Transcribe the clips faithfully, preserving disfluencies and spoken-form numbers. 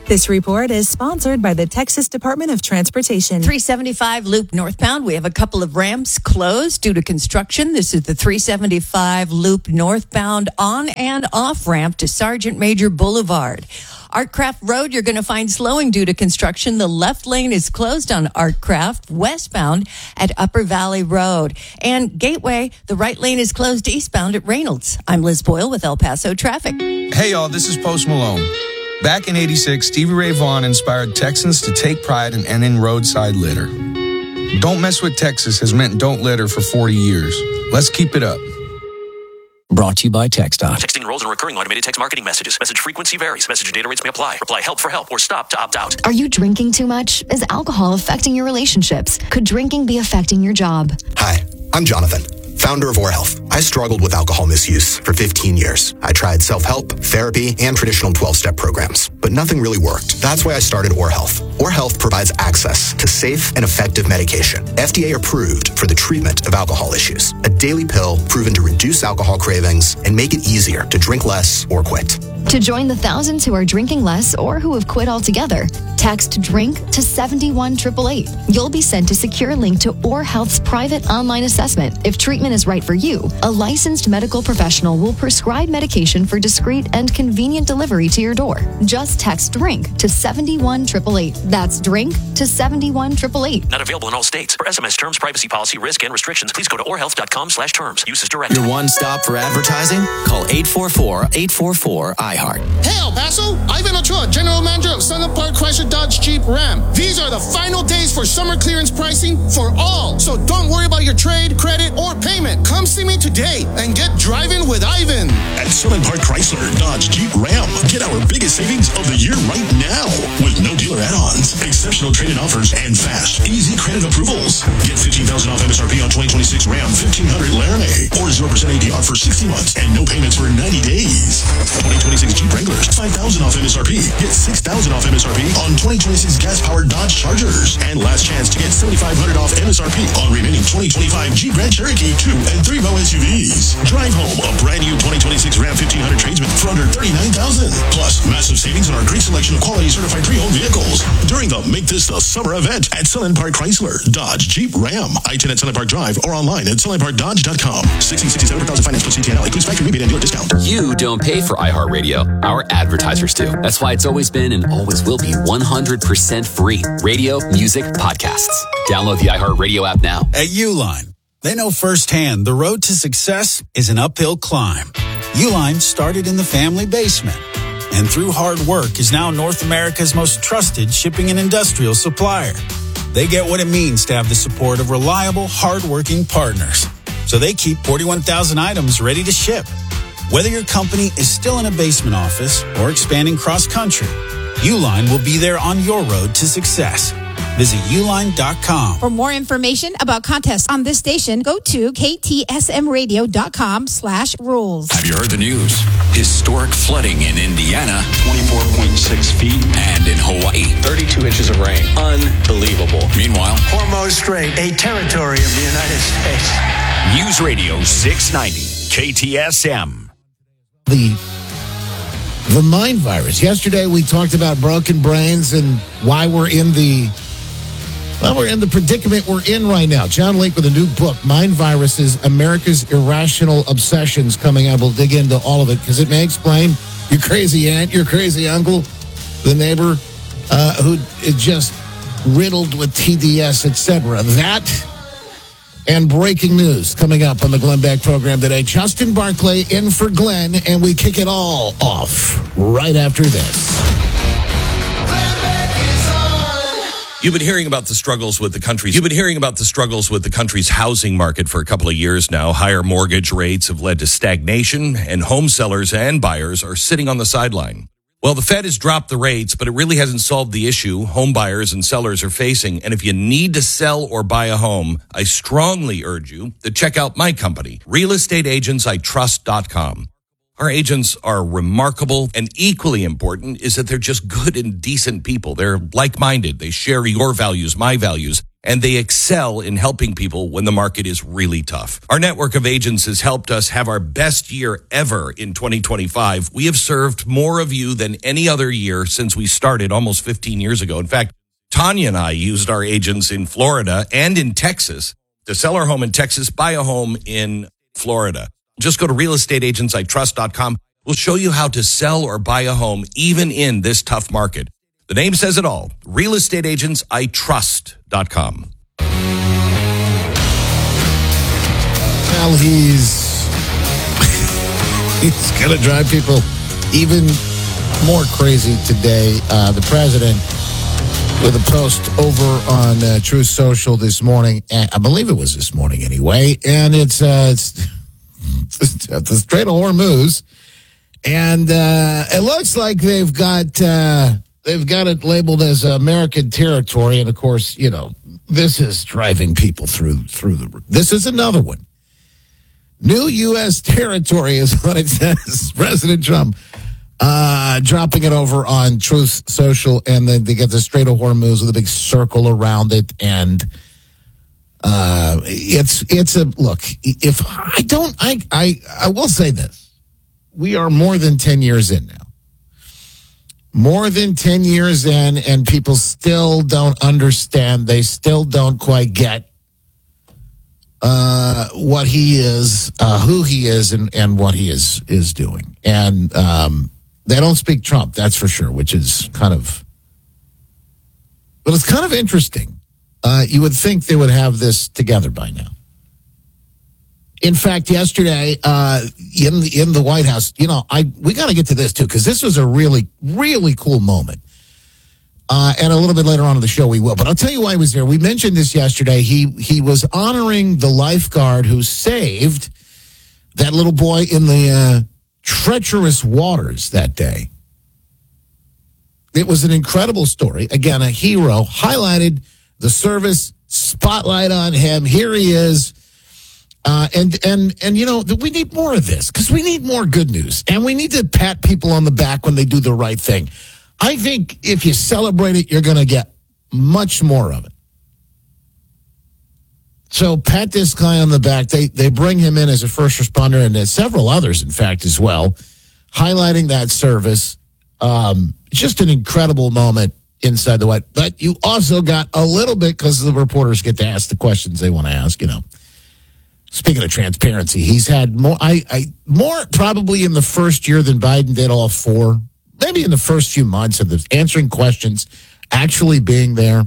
This report is sponsored by the Texas Department of Transportation. three seventy-five Loop northbound. We have a couple of ramps closed due to construction. This is the three seventy-five Loop northbound on and off ramp to Sergeant Major Boulevard. Artcraft Road, you're going to find slowing due to construction. The left lane is closed on Artcraft westbound at Upper Valley Road. And Gateway, the right lane is closed eastbound at Reynolds. I'm Liz Boyle with El Paso Traffic. Hey, y'all, this is Post Malone. Back in eighty-six, Stevie Ray Vaughan inspired Texans to take pride in ending roadside litter. Don't mess with Texas has meant don't litter for forty years. Let's keep it up. Brought to you by TxDOT. Texting enrolls in recurring automated text marketing messages. Message frequency varies. Message and data rates may apply. Reply help for help or stop to opt out. Are you drinking too much? Is alcohol affecting your relationships? Could drinking be affecting your job? Hi, I'm Jonathan, founder of ORHealth. I struggled with alcohol misuse for fifteen years. I tried self-help, therapy, and traditional twelve-step programs, but nothing really worked. That's why I started ORHealth. ORHealth provides access to safe and effective medication, F D A approved for the treatment of alcohol issues. A daily pill proven to reduce alcohol cravings and make it easier to drink less or quit. To join the thousands who are drinking less or who have quit altogether, text DRINK to seven one eight eight eight. You'll be sent a secure link to ORHealth's private online assessment. If treatment is right for you, a licensed medical professional will prescribe medication for discreet and convenient delivery to your door. Just text DRINK to seven one eight eight eight. That's DRINK to seven one eight eight eight. Not available in all states. For S M S terms, privacy policy, risk, and restrictions, please go to orhealth.com slash terms. Use as directed. Your one stop for advertising? Call eight four four, eight four four, I heart. Hey, El Paso! Ivan Ochoa, General Manager of Sunland Park Chrysler Dodge Jeep Ram. These are the final days for summer clearance pricing for all. So don't worry about your trade, credit, or payment. Come see me today and get driving with Ivan. At Sunland Park Chrysler Dodge Jeep Ram, get our biggest savings of the year right now with no dealer add-ons, exceptional trade-in offers, and fast, easy credit approvals. Get fifteen thousand off M S R P on twenty twenty-six Ram fifteen hundred Laramie or zero percent A D R for sixty months and no payments for ninety days. twenty twenty-six Jeep Wranglers, five thousand off M S R P. Get six thousand off M S R P on twenty twenty-six gas-powered Dodge Chargers. And last chance to get seventy-five hundred off M S R P on remaining twenty twenty-five Jeep Grand Cherokee two and three row S U Vs. Drive home a brand new twenty twenty-six Ram fifteen hundred tradesman for under thirty-nine thousand dollars. Plus, massive savings on our great selection of quality certified pre-owned vehicles during the Make This the Summer event at Sunland Park Chrysler Dodge Jeep Ram. I ten at Sunland Park Drive or online at sunland park dodge dot com. sixteen sixty-seven per thousand finance plus C T N L includes factory rebate and dealer discount. You don't pay for iHeartRadio. Our advertisers do. That's why it's always been and always will be one hundred percent free. Radio, music, podcasts. Download the iHeartRadio app now. At Uline, they know firsthand the road to success is an uphill climb. Uline started in the family basement and through hard work is now North America's most trusted shipping and industrial supplier. They get what it means to have the support of reliable, hardworking partners. So they keep forty-one thousand items ready to ship. Whether your company is still in a basement office or expanding cross-country, Uline will be there on your road to success. Visit uline dot com. For more information about contests on this station, go to ktsmradio.com slash rules. Have you heard the news? Historic flooding in Indiana. twenty-four point six feet. And in Hawaii. thirty-two inches of rain. Unbelievable. Meanwhile, Hormuz Strait, a territory of the United States. News Radio six ninety, K T S M. The the mind virus. Yesterday we talked about broken brains and why we're in the well, we're in the predicament we're in right now. John Lake with a new book, Mind Viruses, America's Irrational Obsessions, coming out. We'll dig into all of it because it may explain your crazy aunt, your crazy uncle, the neighbor uh, who is just riddled with T D S, et cetera. That and breaking news coming up on the Glenn Beck program today. Justin Barclay in for Glenn, and we kick it all off right after this. You've been hearing about the struggles with the country's You've been hearing about the struggles with the country's housing market for a couple of years now. Higher mortgage rates have led to stagnation, and home sellers and buyers are sitting on the sideline. Well, the Fed has dropped the rates, but it really hasn't solved the issue home buyers and sellers are facing. And if you need to sell or buy a home, I strongly urge you to check out my company, real estate agents I trust dot com. Our agents are remarkable, and equally important is that they're just good and decent people. They're like-minded. They share your values, my values, and they excel in helping people when the market is really tough. Our network of agents has helped us have our best year ever in twenty twenty-five. We have served more of you than any other year since we started almost fifteen years ago. In fact, Tanya and I used our agents in Florida and in Texas to sell our home in Texas, buy a home in Florida. Just go to real estate agents I trust dot com. We'll show you how to sell or buy a home even in this tough market. The name says it all. real estate agents I trust dot com. Well, he's he's going to drive people even more crazy today. Uh, the president, with a post over on uh, Truth Social this morning, I believe it was this morning anyway, and it's uh, it's, it's at the Strait of Hormuz, and uh, it looks like they've got. Uh, They've got it labeled as American territory, and of course, you know, this is driving people through through the roof. This is another one. New U S territory is what it says. President Trump uh, dropping it over on Truth Social, and then they get the Strait of Hormuz with a big circle around it, and uh, it's it's a look. If I don't, I I I will say this: we are more than ten years in now. More than ten years in, and people still don't understand. They still don't quite get uh, what he is, uh, who he is, and, and what he is is doing. And um, they don't speak Trump, that's for sure, which is kind of, but it's kind of interesting. Uh, you would think they would have this together by now. In fact, yesterday uh, in the in the White House, you know, I we got to get to this too, because this was a really really cool moment. Uh, and a little bit later on in the show we will. But I'll tell you why he was there. We mentioned this yesterday. He he was honoring the lifeguard who saved that little boy in the uh, treacherous waters that day. It was an incredible story. Again, a hero. Highlighted the service, spotlight on him. Here he is. Uh, and, and, and, you know, we need more of this because we need more good news, and we need to pat people on the back when they do the right thing. I think if you celebrate it, you're going to get much more of it. So pat this guy on the back. They, they bring him in as a first responder, and there's several others, in fact, as well, highlighting that service. Um, just an incredible moment inside the White. But you also got a little bit, because the reporters get to ask the questions they want to ask, you know. Speaking of transparency, he's had more, I, I, more probably in the first year than Biden did all four. Maybe in the first few months of the answering questions, actually being there.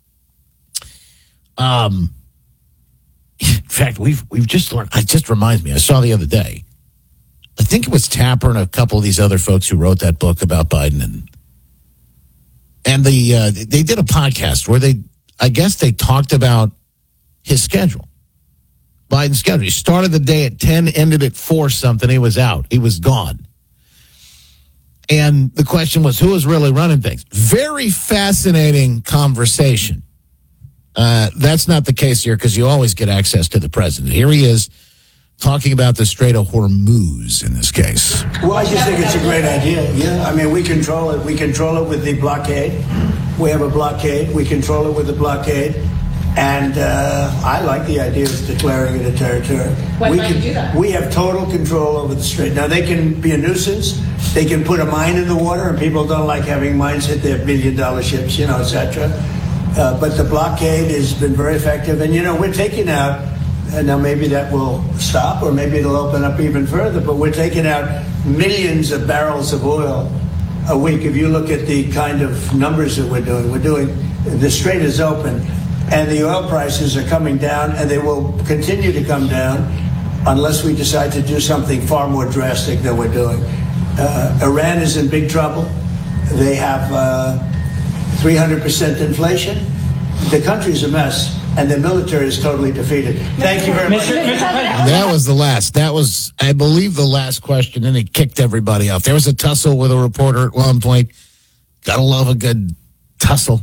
Um, in fact, we've we've just learned. It just reminds me. I saw the other day. I think it was Tapper and a couple of these other folks who wrote that book about Biden, and and the uh, they did a podcast where they, I guess, they talked about his schedule. Biden's schedule. He started the day at ten, ended at four something. He was out. He was gone. And the question was, who is really running things? Very fascinating conversation. Uh, that's not the case here, because you always get access to the president. Here he is talking about the Strait of Hormuz in this case. Well, I just think it's a great idea. Yeah, I mean, we control it. We control it with the blockade. We have a blockade. We control it with the blockade. And uh, I like the idea of declaring it a territory. Why we might can, you do that? We have total control over the strait. Now, they can be a nuisance. They can put a mine in the water, and people don't like having mines hit their billion-dollar ships, you know, et cetera. Uh, but the blockade has been very effective. And, you know, we're taking out, and now maybe that will stop, or maybe it'll open up even further, but we're taking out millions of barrels of oil a week. If you look at the kind of numbers that we're doing, we're doing, the strait is open. And the oil prices are coming down, and they will continue to come down unless we decide to do something far more drastic than we're doing. Uh, Iran is in big trouble. They have uh, three hundred percent inflation. The country's a mess, and the military is totally defeated. Thank you very much. That was the last. That was, I believe, the last question, and it kicked everybody off. There was a tussle with a reporter at one point. Gotta love a good tussle.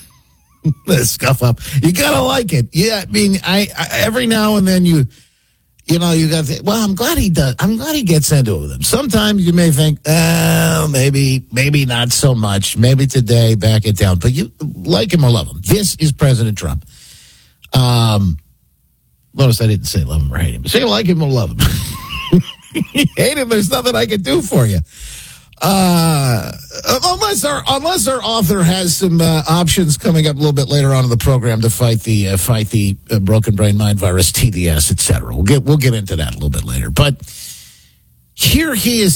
The scuff up. You gotta like it. Yeah, I mean, I, I every now and then you You know, you got to, well, I'm glad he does. I'm glad he gets into it with them. Sometimes you may think, oh, maybe, maybe not so much. Maybe today, back it down. But you like him or love him. This is President Trump. Um, notice I didn't say love him or hate him. Say like him or love him. Hate him, there's nothing I can do for you. Uh, unless our unless our author has some uh, options coming up a little bit later on in the program to fight the uh, fight the uh, broken brain mind virus, T D S, et cetera. We'll get we'll get into that a little bit later. But here he is